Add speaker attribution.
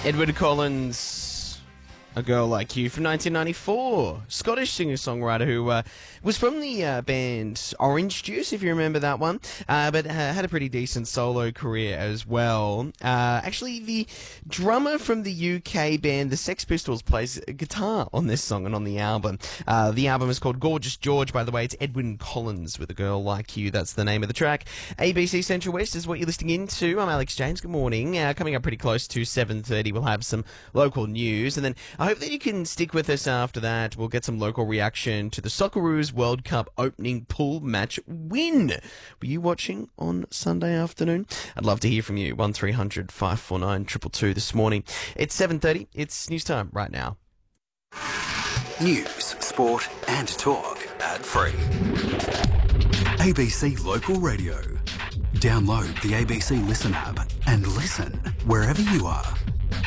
Speaker 1: Edward Collins, A Girl Like You from 1994. Scottish singer-songwriter who was from the band Orange Juice, if you remember that one, but had a pretty decent solo career as well. Actually, the drummer from the UK band The Sex Pistols plays guitar on this song and on the album. The album is called Gorgeous George, by the way. It's Edwin Collins with A Girl Like You. That's the name of the track. ABC Central West is what you're listening into. I'm Alex James. Good morning. Coming up pretty close to 7:30, we'll have some local news, and then I hope that you can stick with us after that. We'll get some local reaction to the Socceroos World Cup opening pool match win. Were you watching on Sunday afternoon? I'd love to hear from you. 1300 549 222 this morning. It's 7:30. It's news time right now.
Speaker 2: News, sport and talk. Ad-free. ABC Local Radio. Download the ABC Listen app and listen wherever you are.